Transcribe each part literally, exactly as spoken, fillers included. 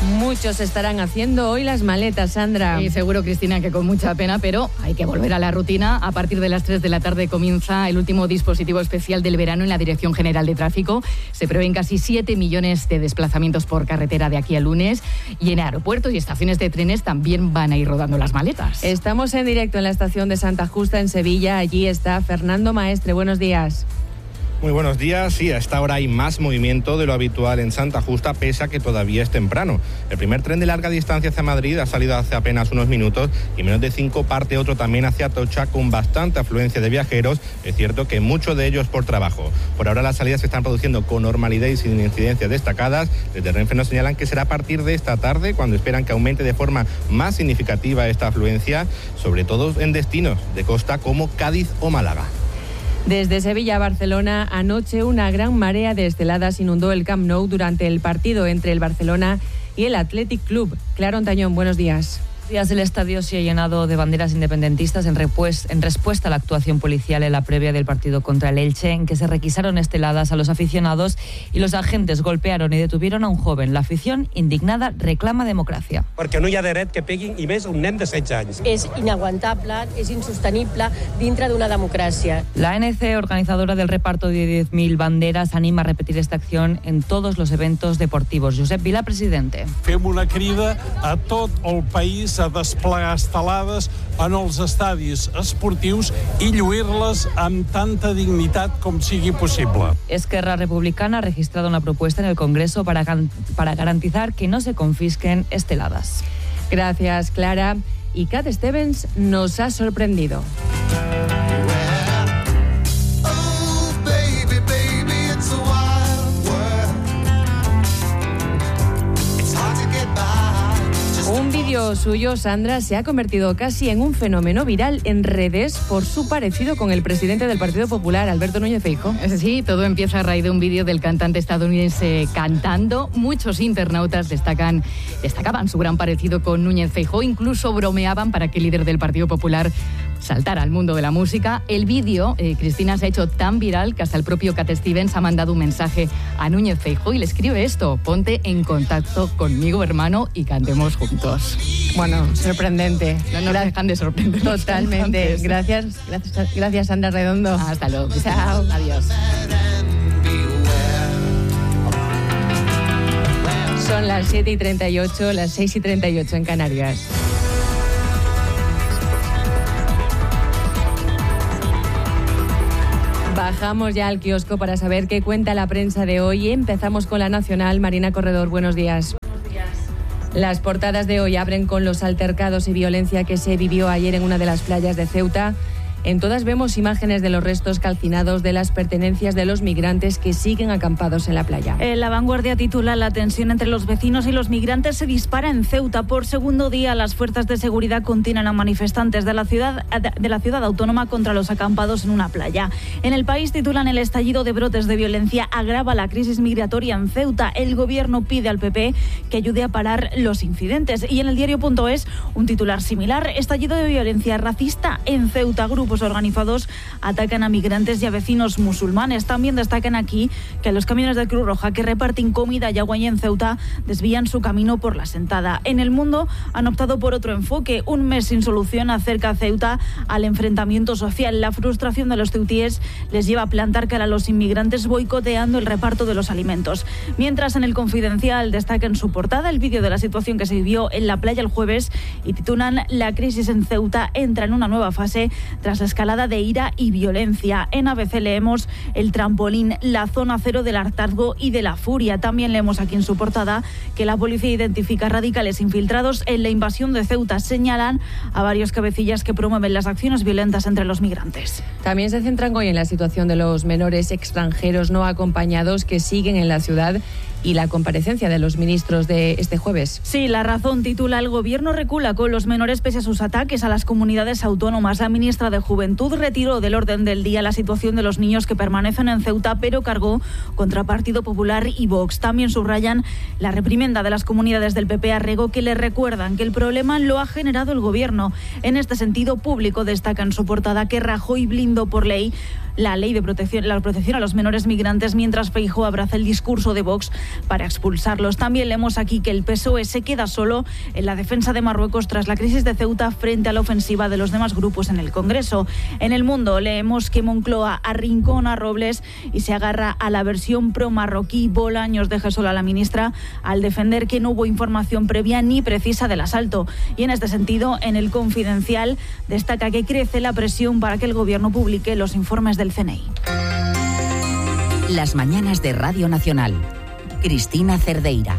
Muchos estarán haciendo hoy las maletas, Sandra. Y seguro, Cristina, que con mucha pena, pero hay que volver a la rutina. A partir de las tres de la tarde comienza el último dispositivo especial del verano en la Dirección General de Tráfico. Se prevén casi siete millones de desplazamientos por carretera de aquí al lunes. Y en aeropuertos y estaciones de trenes también van a ir rodando las maletas. Estamos en directo en la estación de Santa Justa, en Sevilla. Allí está Fernando Maestre. Buenos días. Muy buenos días. Sí, a esta hora hay más movimiento de lo habitual en Santa Justa, pese a que todavía es temprano. El primer tren de larga distancia hacia Madrid ha salido hace apenas unos minutos y menos de cinco parte otro también hacia Atocha con bastante afluencia de viajeros. Es cierto que muchos de ellos por trabajo. Por ahora las salidas se están produciendo con normalidad y sin incidencias destacadas. Desde Renfe nos señalan que será a partir de esta tarde cuando esperan que aumente de forma más significativa esta afluencia, sobre todo en destinos de costa como Cádiz o Málaga. Desde Sevilla a Barcelona, anoche una gran marea de esteladas inundó el Camp Nou durante el partido entre el Barcelona y el Athletic Club. Claro Antañón, buenos días. El estadio se ha llenado de banderas independentistas en, repues, en respuesta a la actuación policial en la previa del partido contra el Elche, en que se requisaron esteladas a los aficionados y los agentes golpearon y detuvieron a un joven. La afición, indignada, reclama democracia. Perquè no hi ha dret que peguin, i més un nen de setze anys. És inaguantable, és insostenible dintre d'una democràcia. La A N C, organizadora del reparto de diez mil banderas, anima a repetir esta acción en todos los eventos deportivos. Josep Vila, presidente. Fem una crida a tot el país a desplegar estelades en els estadis esportius i lluir-les amb tanta dignitat com sigui possible. Esquerra Republicana ha registrado una propuesta en el Congreso para, para garantizar que no se confisquen esteladas. Gracias, Clara. Y Cat Stevens nos ha sorprendido. Un vídeo suyo, Sandra, se ha convertido casi en un fenómeno viral en redes por su parecido con el presidente del Partido Popular, Alberto Núñez Feijóo. Sí, todo empieza a raíz de un vídeo del cantante estadounidense cantando. Muchos internautas destacan, destacaban su gran parecido con Núñez Feijóo, incluso bromeaban para que el líder del Partido Popular saltara al mundo de la música. El vídeo, eh, Cristina, se ha hecho tan viral que hasta el propio Cat Stevens ha mandado un mensaje a Núñez Feijóo y le escribe esto: ponte en contacto conmigo, hermano, y cantemos juntos. Bueno, sorprendente. No nos dejan de sorprender. Totalmente. Gracias, gracias, gracias, Sandra Redondo. Hasta luego. Chao. Adiós. Son las siete y treinta y ocho, las seis y treinta y ocho en Canarias. Bajamos ya al kiosco para saber qué cuenta la prensa de hoy. Empezamos con La Nacional. Marina Corredor, buenos días. Buenos días. Las portadas de hoy abren con los altercados y violencia que se vivió ayer en una de las playas de Ceuta. En todas vemos imágenes de los restos calcinados de las pertenencias de los migrantes que siguen acampados en la playa. La Vanguardia titula: la tensión entre los vecinos y los migrantes se dispara en Ceuta. Por segundo día, las fuerzas de seguridad contienen a manifestantes de la ciudad de la ciudad autónoma contra los acampados en una playa. En El País titulan: el estallido de brotes de violencia agrava la crisis migratoria en Ceuta. El gobierno pide al P P que ayude a parar los incidentes. Y en el diario.es, un titular similar: estallido de violencia racista en Ceuta. Grupos organizados atacan a migrantes y a vecinos musulmanes. También destacan aquí que los camiones de Cruz Roja que reparten comida y agua en Ceuta desvían su camino por la Sentada. En El Mundo han optado por otro enfoque. Un mes sin solución acerca a Ceuta al enfrentamiento social. La frustración de los ceutíes les lleva a plantar cara a los inmigrantes boicoteando el reparto de los alimentos. Mientras, en El Confidencial destaca en su portada el vídeo de la situación que se vivió en la playa el jueves y titulan: la crisis en Ceuta entra en una nueva fase tras la escalada de ira y violencia. En A B C leemos: el trampolín, la zona cero del hartazgo y de la furia. También leemos aquí en su portada que la policía identifica radicales infiltrados en la invasión de Ceuta. Señalan a varios cabecillas que promueven las acciones violentas entre los migrantes. También se centran hoy en la situación de los menores extranjeros no acompañados que siguen en la ciudad y la comparecencia de los ministros de este jueves. Sí, La Razón titula: el gobierno recula con los menores pese a sus ataques a las comunidades autónomas. La ministra de Juventud retiró del orden del día la situación de los niños que permanecen en Ceuta, pero cargó contra Partido Popular y Vox. También subrayan la reprimenda de las comunidades del P P a Rego, que le recuerdan que el problema lo ha generado el gobierno. En este sentido, Público destaca en su portada que Rajoy blindó por ley la ley de protección, la protección a los menores migrantes, mientras Feijóo abraza el discurso de Vox para expulsarlos. También leemos aquí que el P S O E se queda solo en la defensa de Marruecos tras la crisis de Ceuta frente a la ofensiva de los demás grupos en el Congreso. En El Mundo leemos que Moncloa arrincona a Robles y se agarra a la versión pro-marroquí. Bolaños deja sola a la ministra al defender que no hubo información previa ni precisa del asalto. Y en este sentido, en El Confidencial destaca que crece la presión para que el Gobierno publique los informes del C N I. Las mañanas de Radio Nacional. Cristina Cerdeira.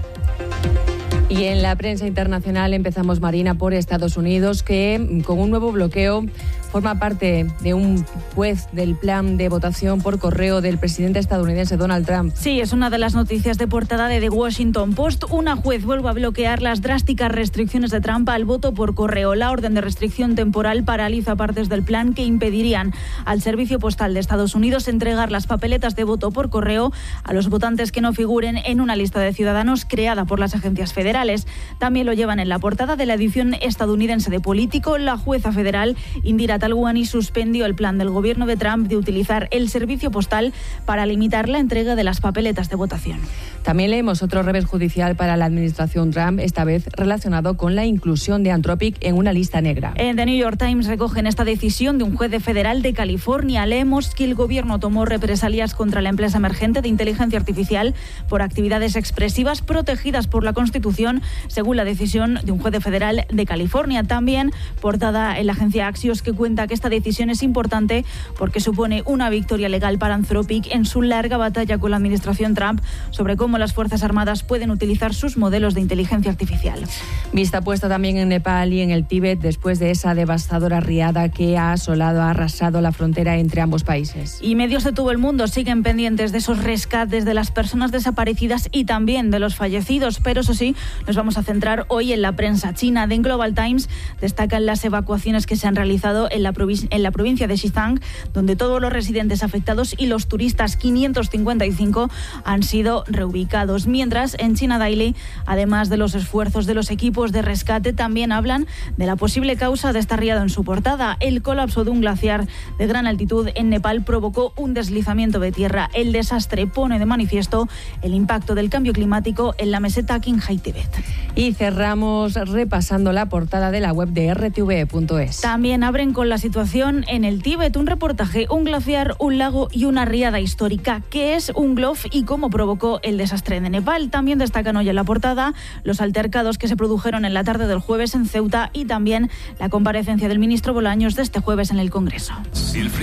Y en la prensa internacional empezamos, Marina, por Estados Unidos, que con un nuevo bloqueo forma parte de un juez del plan de votación por correo del presidente estadounidense Donald Trump. Sí, es una de las noticias de portada de The Washington Post. Una juez vuelve a bloquear las drásticas restricciones de Trump al voto por correo. La orden de restricción temporal paraliza partes del plan que impedirían al Servicio Postal de Estados Unidos entregar las papeletas de voto por correo a los votantes que no figuren en una lista de ciudadanos creada por las agencias federales. También lo llevan en la portada de la edición estadounidense de Político. La jueza federal Indira Talwani suspendió el plan del gobierno de Trump de utilizar el servicio postal para limitar la entrega de las papeletas de votación. También leemos otro revés judicial para la administración Trump, esta vez relacionado con la inclusión de Anthropic en una lista negra. En The New York Times recogen esta decisión de un juez federal de California. Leemos que el gobierno tomó represalias contra la empresa emergente de inteligencia artificial por actividades expresivas protegidas por la Constitución, según la decisión de un juez federal de California. También portada en la agencia Axios, que cuenta que esta decisión es importante porque supone una victoria legal para Anthropic en su larga batalla con la administración Trump sobre cómo las Fuerzas Armadas pueden utilizar sus modelos de inteligencia artificial. Vista puesta también en Nepal y en el Tíbet después de esa devastadora riada que ha asolado, ha arrasado la frontera entre ambos países. Y medios de todo el mundo siguen pendientes de esos rescates de las personas desaparecidas y también de los fallecidos, pero eso sí, nos vamos a centrar hoy en la prensa china. The Global Times destacan las evacuaciones que se han realizado en la, provincia, en la provincia de Xizang, donde todos los residentes afectados y los turistas, quinientos cincuenta y cinco, han sido reubicados. Mientras, en China Daily, además de los esfuerzos de los equipos de rescate, también hablan de la posible causa de esta riada en su portada. El colapso de un glaciar de gran altitud en Nepal provocó un deslizamiento de tierra. El desastre pone de manifiesto el impacto del cambio climático en la meseta Qinghai Tíbet. Y cerramos repasando la portada de la web de R T V punto es. También abren con la situación en el Tíbet, un reportaje, un glaciar, un lago y una riada histórica. ¿Qué es un glof y cómo provocó el desastre de Nepal? También destacan hoy en la portada los altercados que se produjeron en la tarde del jueves en Ceuta y también la comparecencia del ministro Bolaños de este jueves en el Congreso.